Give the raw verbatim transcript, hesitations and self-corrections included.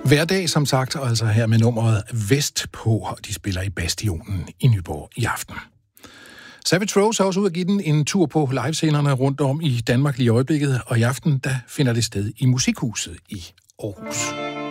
Hverdag, som sagt, og altså her med nummeret Vestpå, og de spiller i Bastionen i Nyborg i aften. Savage Rose er også ude at give den en tur på livescenerne rundt om i Danmark lige i øjeblikket, og i aften der finder det sted i Musikhuset i Aarhus.